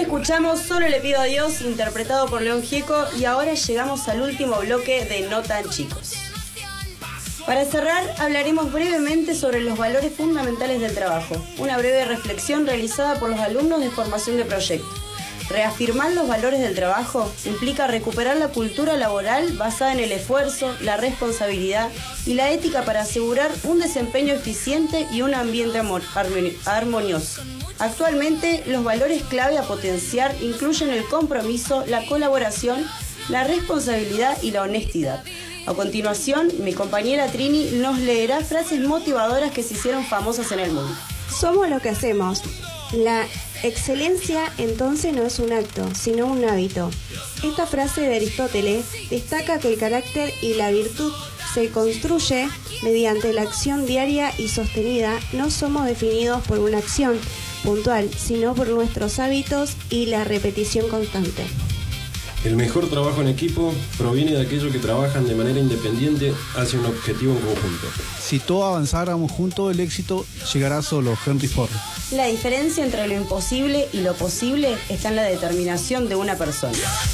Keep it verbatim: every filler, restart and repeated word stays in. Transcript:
escuchamos Solo le pido a Dios, interpretado por León Gieco, y ahora llegamos al último bloque de No Tan Chicos. Para cerrar, hablaremos brevemente sobre los valores fundamentales del trabajo, una breve reflexión realizada por los alumnos de formación de proyecto. Reafirmar los valores del trabajo implica recuperar la cultura laboral basada en el esfuerzo, la responsabilidad y la ética para asegurar un desempeño eficiente y un ambiente armonioso. Actualmente, los valores clave a potenciar incluyen el compromiso, la colaboración, la responsabilidad y la honestidad. A continuación, mi compañera Trini nos leerá frases motivadoras que se hicieron famosas en el mundo. Somos lo que hacemos. La excelencia entonces no es un acto, sino un hábito. Esta frase de Aristóteles destaca que el carácter y la virtud se construye mediante la acción diaria y sostenida. No somos definidos por una acción puntual, sino por nuestros hábitos y la repetición constante. El mejor trabajo en equipo proviene de aquellos que trabajan de manera independiente hacia un objetivo en conjunto. Si todos avanzáramos juntos, el éxito llegará solo. Henry Ford. La diferencia entre lo imposible y lo posible está en la determinación de una persona.